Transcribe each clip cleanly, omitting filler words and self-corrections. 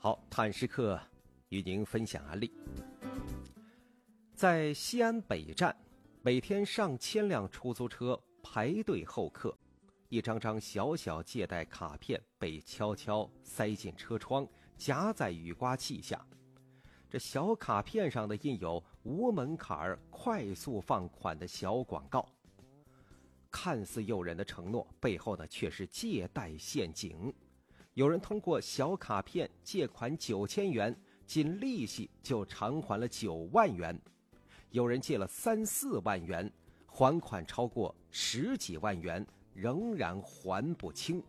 好，探时刻与您分享案例。在西安北站，每天上千辆出租车排队候客，一张张小小借贷卡片被悄悄塞进车窗，夹在雨刮器下。这小卡片上的印有无门槛快速放款的小广告，看似诱人的承诺，背后呢却是借贷陷阱。有人通过小卡片借款9000元，仅利息就偿还了9万元；有人借了3、4万元，还款超过10几万元，仍然还不清。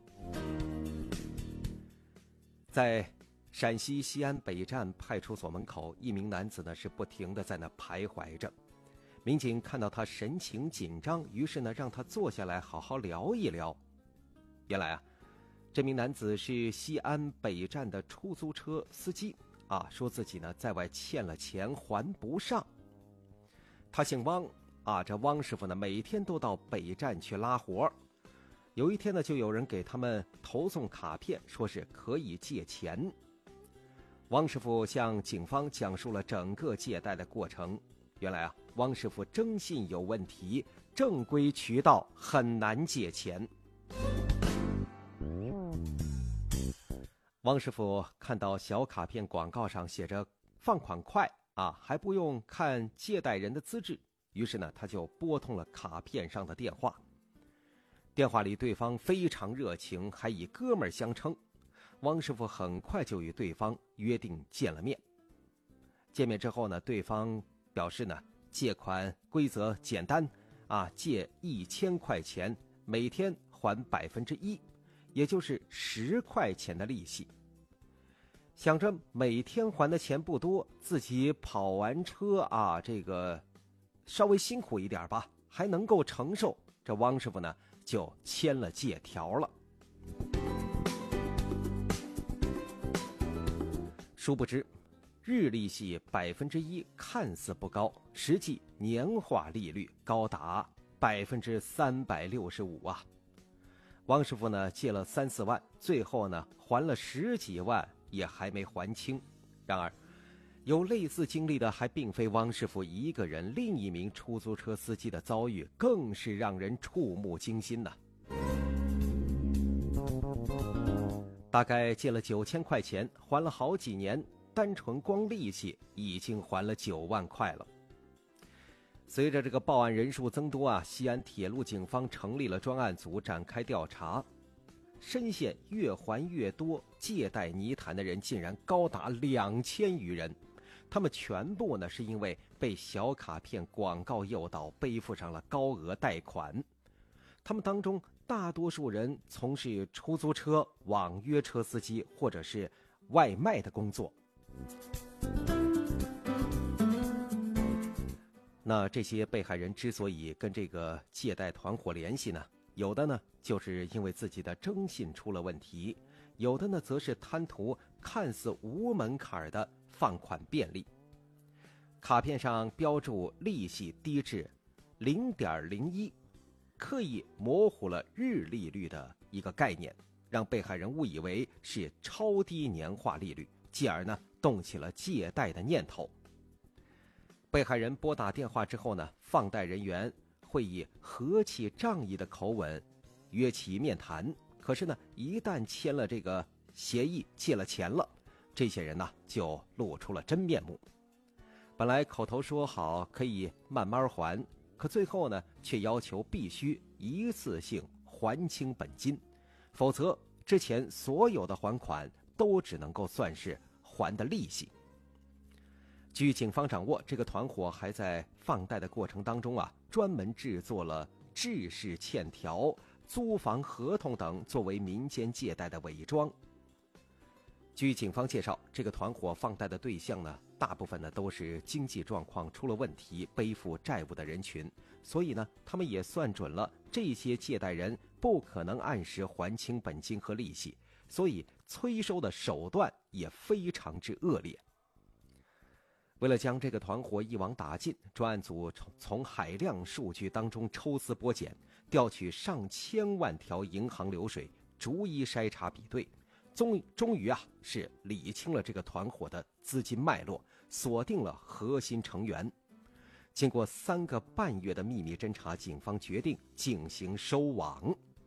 在陕西西安北站派出所门口，一名男子呢是不停地在那徘徊着。民警看到他神情紧张，于是呢让他坐下来好好聊一聊。原来这名男子是西安北站的出租车司机说自己呢在外欠了钱还不上。他姓汪这汪师傅呢每天都到北站去拉活。有一天呢就有人给他们投送卡片，说是可以借钱。汪师傅向警方讲述了整个借贷的过程。原来汪师傅征信有问题，正规渠道很难借钱。汪师傅看到小卡片广告上写着放款快还不用看借贷人的资质，于是呢他就拨通了卡片上的电话。电话里对方非常热情，还以哥们儿相称。汪师傅很快就与对方约定见了面。见面之后呢，对方表示呢借款规则简单借1000块钱，每天还1%，也就是10块钱的利息。想着每天还的钱不多，自己跑完车这个稍微辛苦一点吧，还能够承受，这汪师傅呢就签了借条了。殊不知日利息1%看似不高，实际年化利率高达365%汪师傅呢借了3、4万，最后呢还了10几万，也还没还清。然而有类似经历的还并非汪师傅一个人，另一名出租车司机的遭遇更是让人触目惊心呐。大概借了9000块钱，还了好几年，单纯光利息已经还了9万块了。随着这个报案人数增多西安铁路警方成立了专案组展开调查，深陷越还越多借贷泥潭的人竟然高达2000余人。他们全部呢是因为被小卡片广告诱导，背负上了高额贷款。他们当中大多数人从事出租车、网约车司机或者是外卖的工作。那这些被害人之所以跟这个借贷团伙联系呢，有的呢就是因为自己的征信出了问题，有的呢则是贪图看似无门槛的放款便利。卡片上标注利息低至 0.01， 刻意模糊了日利率的一个概念，让被害人误以为是超低年化利率，继而呢动起了借贷的念头。被害人拨打电话之后呢，放贷人员会以和气仗义的口吻约其面谈，可是呢一旦签了这个协议，借了钱了，这些人呢就露出了真面目。本来口头说好可以慢慢还，可最后呢却要求必须一次性还清本金，否则之前所有的还款都只能够算是还的利息。据警方掌握，这个团伙还在放贷的过程当中专门制作了制式欠条、租房合同等作为民间借贷的伪装。据警方介绍，这个团伙放贷的对象呢，大部分呢都是经济状况出了问题、背负债务的人群，所以呢，他们也算准了这些借贷人不可能按时还清本金和利息，所以催收的手段也非常之恶劣。为了将这个团伙一网打尽，专案组从海量数据当中抽丝剥茧，调取上千万条银行流水，逐一筛查比对， 终于是理清了这个团伙的资金脉络，锁定了核心成员。经过3个半月的秘密侦查，警方决定进行收网。